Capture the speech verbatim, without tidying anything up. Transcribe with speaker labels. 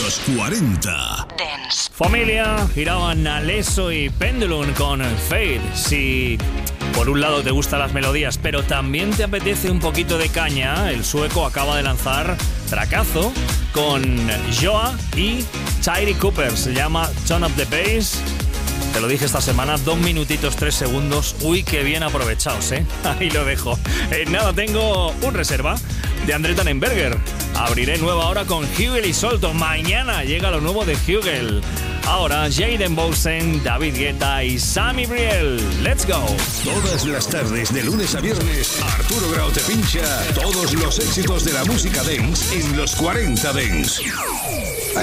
Speaker 1: Los cuarenta
Speaker 2: Dance.
Speaker 3: Familia, giraban Alesso y Pendulum con Fade. Si por un lado te gustan las melodías, pero también te apetece un poquito de caña, el sueco acaba de lanzar Tracazo con Joa y Tyree Cooper. Se llama Turn Up the Bass. Te lo dije esta semana, dos minutitos, tres segundos. Uy, qué bien aprovechados, ¿eh? Ahí lo dejo. En nada, tengo un reserva de André Tannenberger. Abriré nueva hora con Hugel y Solto. Mañana llega lo nuevo de Hugel. Ahora, Jaden Bosen, David Guetta y Sammy Briel. ¡Let's go!
Speaker 1: Todas las tardes, de lunes a viernes, Arturo Grau te pincha todos los éxitos de la música dance en Los cuarenta Dance.